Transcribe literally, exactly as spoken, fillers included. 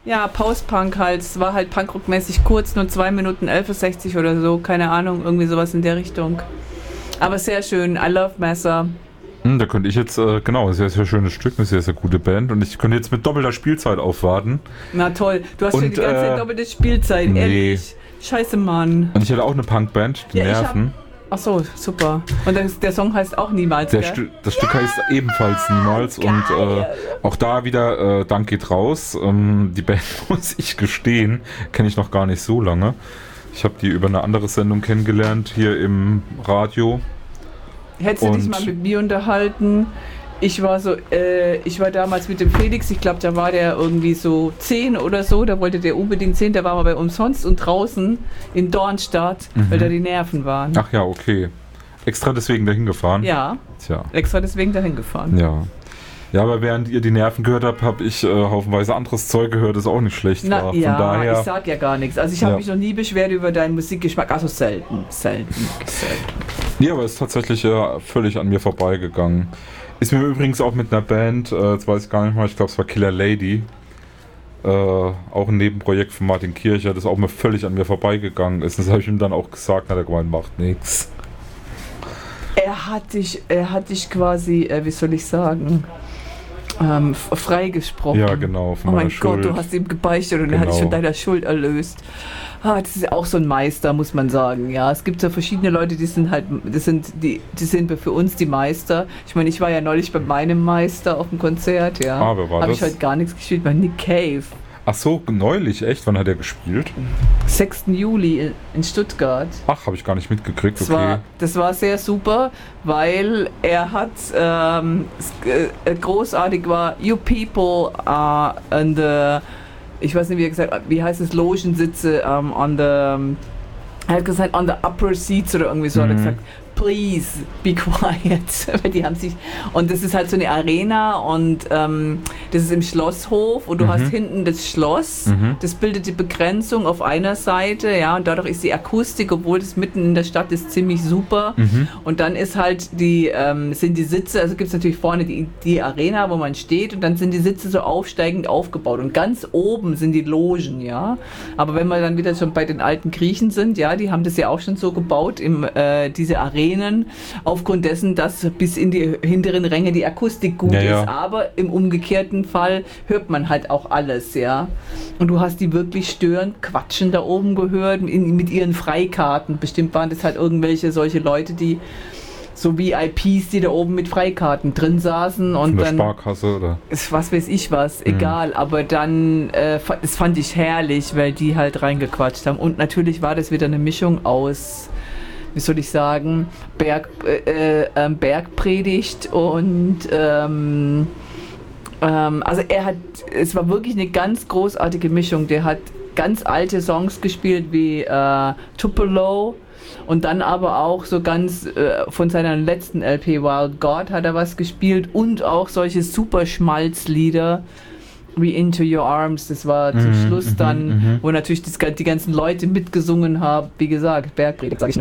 Ja, Post-Punk halt. Es war halt Punkrock-mäßig kurz, nur zwei Minuten elf Uhr sechzig oder so, keine Ahnung, irgendwie sowas in der Richtung. Aber sehr schön, I love Messer. Hm, da könnte ich jetzt, äh, genau, ein sehr, sehr schönes Stück, eine sehr, sehr gute Band und ich könnte jetzt mit doppelter Spielzeit aufwarten. Na toll, du hast und, schon die ganze äh, Zeit doppelte Spielzeit, nee. ehrlich. Scheiße, Mann. Und ich hatte auch eine Punkband, die Ja, ich Nerven. Ach so, super. Und das, der Song heißt auch Niemals, Der gell? Stu- das Stück heißt ebenfalls Niemals und äh, auch da wieder äh, Dank geht raus. Ähm, die Band, muss ich gestehen, kenne ich noch gar nicht so lange. Ich habe die über eine andere Sendung kennengelernt, hier im Radio. Hättest du dich Und- mal mit mir unterhalten? Ich war so, äh, ich war damals mit dem Felix, ich glaube, da war der irgendwie so zehn oder so, da wollte der unbedingt zehn, der war mal bei umsonst und draußen in Dornstadt, Mhm. weil da die Nerven waren. Ach ja, okay. Extra deswegen dahin gefahren? Ja, Tja, extra deswegen dahin gefahren. ja. Ja, aber während ihr die Nerven gehört habt, habe ich äh, haufenweise anderes Zeug gehört, das auch nicht schlecht Na war. Von ja, daher, ich sag ja gar nichts. Also ich habe Ja. mich noch nie beschwert über deinen Musikgeschmack, also selten, selten, selten. nee, aber es ist tatsächlich äh, völlig an mir vorbeigegangen. Ist mir übrigens auch mit einer Band, äh, jetzt weiß ich gar nicht mal, ich glaube es war Killer Lady, äh, auch ein Nebenprojekt von Martin Kircher, das auch mir völlig an mir vorbeigegangen ist. Das habe ich ihm dann auch gesagt, hat er gemeint, macht nix. Er hat dich, er hat dich quasi, äh, wie soll ich sagen, ähm, f- freigesprochen. Ja, genau, von Oh meiner mein Schuld. Gott, du hast ihm gebeichtet und er hat dich Genau. von deiner Schuld erlöst. Ah, das ist auch so ein Meister, muss man sagen. Ja, es gibt so verschiedene Leute, die sind halt, das sind die, die sind für uns die Meister. Ich meine, ich war ja neulich bei meinem Meister auf dem Konzert, ja. Ah, wer war Habe ich das? heute gar nichts gespielt, bei Nick Cave. Ach so, neulich, echt? Wann hat er gespielt? sechsten Juli in, in Stuttgart. Ach, habe ich gar nicht mitgekriegt, Das, okay. war, das war sehr super, weil er hat ähm, s- äh, großartig war, you people are in the, ich weiß nicht wie er gesagt hat, wie heißt es, Logensitze um, on the, er hat gesagt on the upper seats oder irgendwie so, hat er Mhm. gesagt, please be quiet. Weil die haben sich, und das ist halt so eine Arena und ähm, das ist im Schlosshof und du Mhm. hast hinten das Schloss, Mhm. das bildet die Begrenzung auf einer Seite, ja, und dadurch ist die Akustik, obwohl das mitten in der Stadt ist, ziemlich super. Mhm. Und dann ist halt die, ähm, sind die Sitze, also gibt es natürlich vorne die, die Arena, wo man steht und dann sind die Sitze so aufsteigend aufgebaut und ganz oben sind die Logen, ja. Aber wenn wir dann wieder schon bei den alten Griechen sind, ja, die haben das ja auch schon so gebaut, im, äh, diese Arenen, aufgrund dessen, dass bis in die hinteren Ränge die Akustik gut Ja, ja. ist, aber im umgekehrten Fall hört man halt auch alles, ja. Und du hast die wirklich störend quatschen da oben gehört, in, mit ihren Freikarten. Bestimmt waren das halt irgendwelche solche Leute, die so V I Ps, die da oben mit Freikarten drin saßen und Von der dann, Sparkasse, oder? ist was weiß ich was, egal, aber dann, äh, fa- das fand ich herrlich, weil die halt reingequatscht haben. Und natürlich war das wieder eine Mischung aus, wie soll ich sagen, Berg, äh, äh, ähm, Bergpredigt und ähm, ähm, also er hat, es war wirklich eine ganz großartige Mischung. Der hat ganz alte Songs gespielt wie äh, Tupelo und dann aber auch so ganz äh, von seiner letzten L P Wild God hat er was gespielt und auch solche super Schmalzlieder wie Into Your Arms, das war zum Mhm, Schluss mhm, dann, mhm. wo natürlich das, die ganzen Leute mitgesungen haben, wie gesagt, Bergpredigt, sag ich nur.